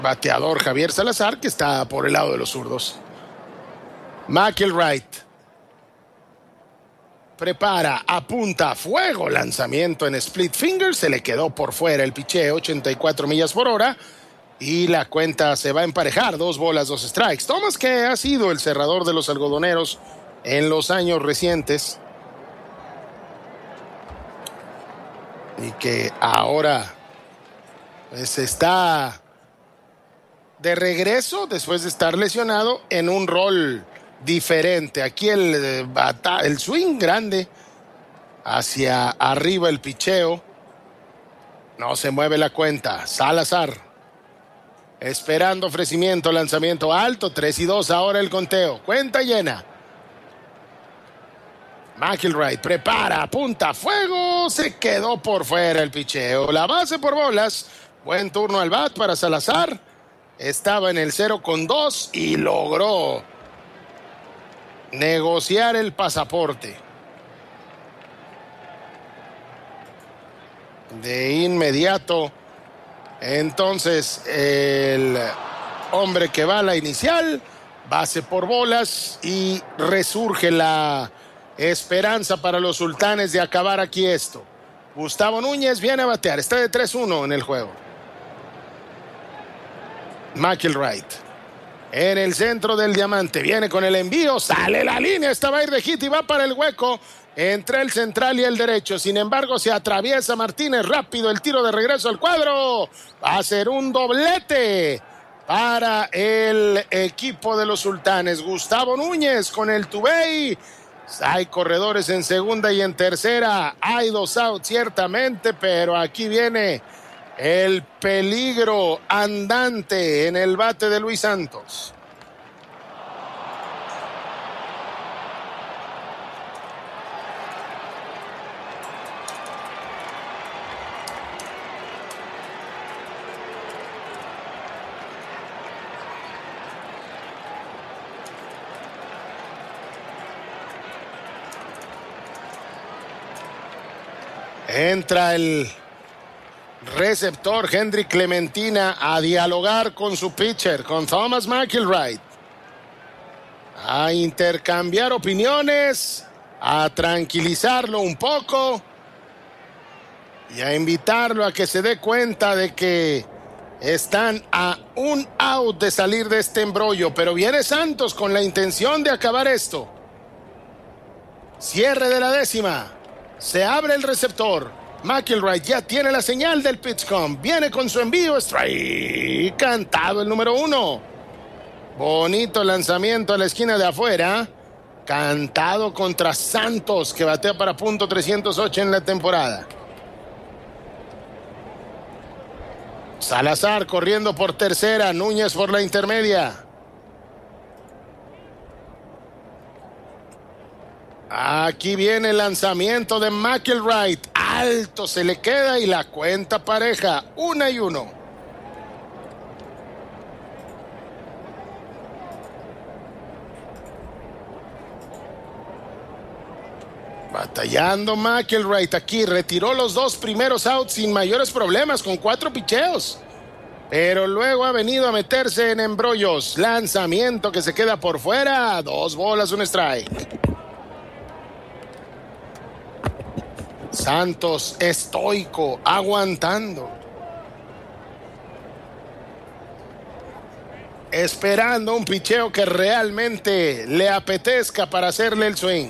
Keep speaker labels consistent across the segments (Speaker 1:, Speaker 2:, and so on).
Speaker 1: bateador Javier Salazar, que está por el lado de los zurdos. McIlwright prepara, apunta, fuego, lanzamiento en split finger, se le quedó por fuera el picheo, 84 millas por hora, y la cuenta se va a emparejar, 2 bolas, 2 strikes. Thomas, que ha sido el cerrador de los algodoneros en los años recientes, y que ahora pues está de regreso después de estar lesionado en un rol diferente. Aquí el swing grande hacia arriba, el picheo. No se mueve la cuenta. Salazar esperando ofrecimiento, lanzamiento alto, 3-2 ahora el conteo. Cuenta llena. McIlwright prepara, apunta, fuego, se quedó por fuera el picheo. La base por bolas. Buen turno al bat para Salazar. Estaba en el 0-2 y logró negociar el pasaporte. De inmediato, entonces, el hombre que va a la inicial, base por bolas, y resurge la esperanza para los sultanes de acabar aquí esto. Gustavo Núñez viene a batear, está de 3-1 en el juego. McIlwright en el centro del diamante, viene con el envío, sale la línea, esta va a ir de hit y va para el hueco entre el central y el derecho. Sin embargo, se atraviesa Martínez rápido, el tiro de regreso al cuadro, va a ser un doblete para el equipo de los sultanes. Gustavo Núñez con el tubey. Hay corredores en segunda y en tercera, hay 2 outs ciertamente, pero aquí viene el peligro andante en el bate de Luis Santos. Entra el receptor Henry Clementina a dialogar con su pitcher, con Thomas McIlwright, a intercambiar opiniones, a tranquilizarlo un poco y a invitarlo a que se dé cuenta de que están a un out de salir de este embrollo. Pero viene Santos con la intención de acabar esto. Cierre de la 10ª. Se abre el receptor. McIlwright ya tiene la señal del PitchCom. Viene con su envío. Strike. Cantado el número 1. Bonito lanzamiento a la esquina de afuera. Cantado contra Santos, que batea para .308 en la temporada. Salazar corriendo por tercera. Núñez por la intermedia. Aquí viene el lanzamiento de McIlwright. Alto, se le queda y la cuenta pareja. 1-1. Batallando McIlwright aquí. Retiró los 2 primeros outs sin mayores problemas, con 4 picheos. Pero luego ha venido a meterse en embrollos. Lanzamiento que se queda por fuera. 2 bolas, 1 strike. Santos estoico, aguantando, esperando un picheo que realmente le apetezca para hacerle el swing.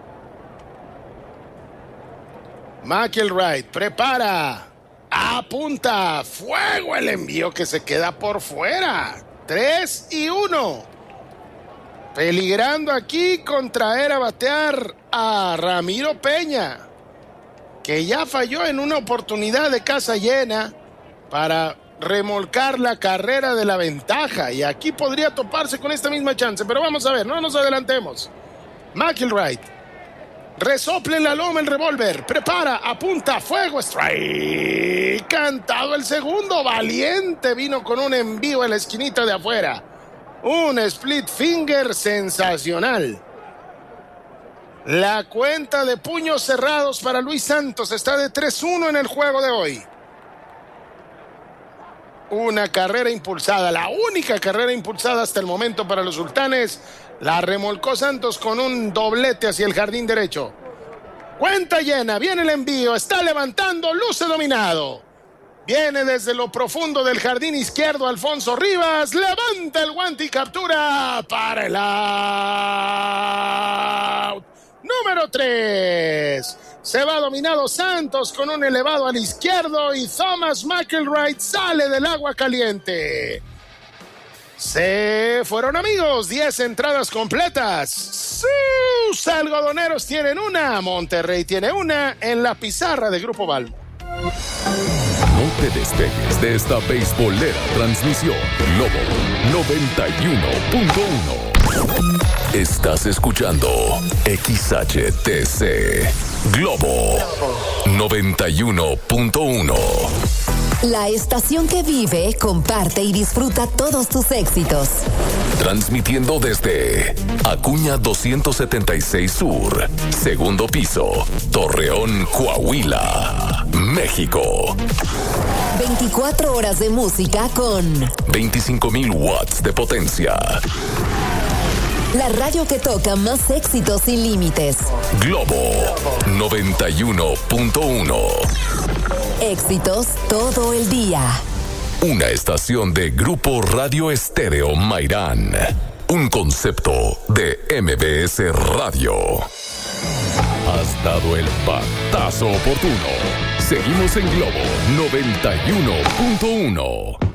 Speaker 1: McIlwright prepara, apunta, fuego, el envío que se queda por fuera. 3-1. Peligrando aquí con traer a batear a Ramiro Peña, que ya falló en una oportunidad de casa llena para remolcar la carrera de la ventaja, y aquí podría toparse con esta misma chance, pero vamos a ver, no nos adelantemos. McIlwright resople en la loma el revólver, prepara, apunta, fuego, strike. Cantado el segundo, valiente, vino con un envío en la esquinita de afuera, un split finger sensacional. La cuenta de puños cerrados para Luis Santos está de 3-1 en el juego de hoy. una carrera impulsada, la única carrera impulsada hasta el momento para los sultanes. La remolcó Santos con un doblete hacia el jardín derecho. Cuenta llena, viene el envío, está levantando, luce dominado. Viene desde lo profundo del jardín izquierdo Alfonso Rivas, levanta el guante y captura para el out. Número 3. Se va dominado Santos con un elevado al izquierdo y Thomas McElroy sale del agua caliente. Se fueron, amigos, 10 entradas completas. Sus algodoneros tienen una, Monterrey tiene una en la pizarra de Grupo Balbo.
Speaker 2: No te despegues de esta beisbolera transmisión. Globo 91.1. Estás escuchando XHTC Globo 91.1.
Speaker 3: La estación que vive, comparte y disfruta todos tus éxitos.
Speaker 2: Transmitiendo desde Acuña 276 Sur, segundo piso, Torreón, Coahuila, México.
Speaker 3: 24 horas de música con
Speaker 2: 25,000 watts de potencia.
Speaker 3: La radio que toca más éxitos sin límites.
Speaker 2: Globo 91.1.
Speaker 3: Éxitos todo el día.
Speaker 2: Una estación de Grupo Radio Estéreo Mairán. Un concepto de MBS Radio. Has dado el batazo oportuno. Seguimos en Globo 91.1.